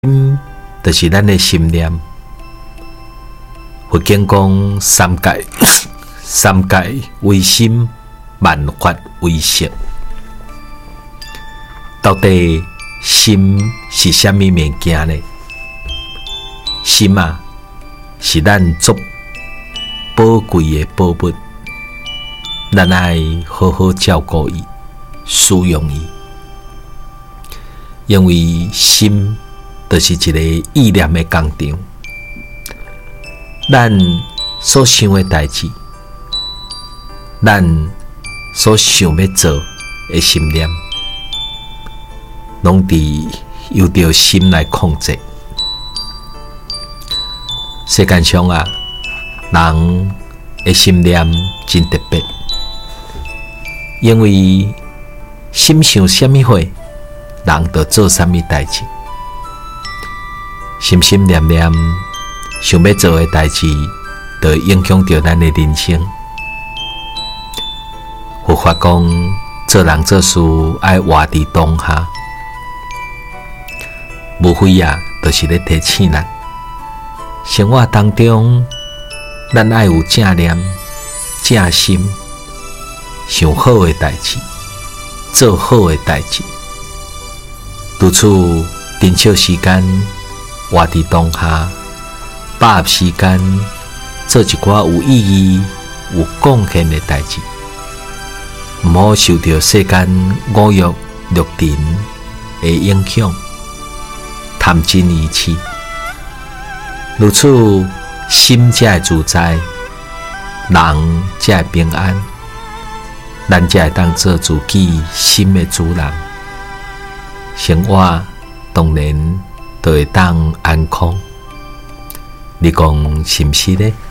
就是咱的心念。佛经讲三界为心，万法为识。到底心是什么物件呢？心啊，是咱足宝贵的宝物，咱爱好好照顾伊，使用伊，因为心就是一个意念的工厂。咱所想的代志，咱所想要做的心念，拢由着心来控制。世界上啊，人的心念真特别，因为心想什么货，人就做什么代志。心心念念想要做的代志，就会影响到咱的人生。佛法讲，做人做事爱活伫当下，无非啊，就是咧提醒咱，生活当中，咱爱有正念、正心，想好的代志，做好的代志，拄此珍惜时间，活伫当下，把握时间，做一寡有意义、有贡献的代志，毋好受到世间五欲六尘的影响，贪嗔疑痴。如此，心才会自在，人才会平安，咱才会当做自己心的主人，生活当然就会当安康。你讲是毋是呢？